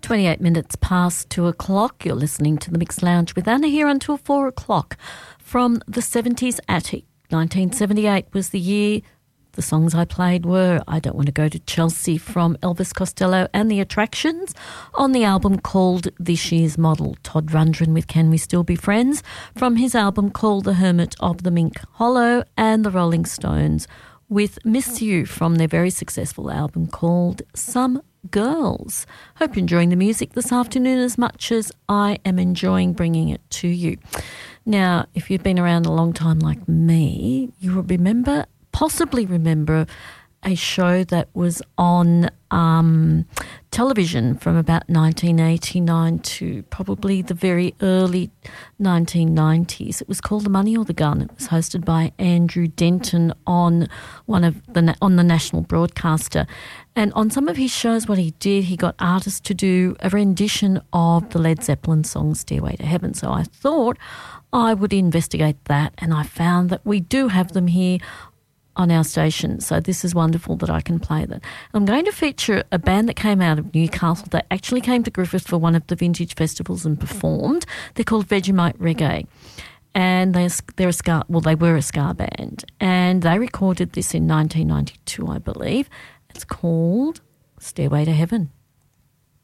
28 minutes past 2 o'clock. You're listening to the Mixed Lounge with Anna here until 4 o'clock. From the 70s Attic, 1978 was the year. The songs I played were I Don't Want to Go to Chelsea from Elvis Costello and the Attractions on the album called This Year's Model. Todd Rundgren with Can We Still Be Friends from his album called The Hermit of the Mink Hollow, and the Rolling Stones with Miss You from their very successful album called Some Girls. Hope you're enjoying the music this afternoon as much as I am enjoying bringing it to you. Now, if you've been around a long time like me, you will possibly remember a show that was on television from about 1989 to probably the very early 1990s. It was called The Money or the Gun. It was hosted by Andrew Denton on the national broadcaster. And on some of his shows, what he did, he got artists to do a rendition of the Led Zeppelin song Stairway to Heaven. So I thought I would investigate that, and I found that we do have them here on our station. So this is wonderful that I can play that. I'm going to feature a band that came out of Newcastle that actually came to Griffith for one of the vintage festivals and performed. They're called Vegemite Reggae. And they were a ska band. And they recorded this in 1992, I believe. It's called Stairway to Heaven.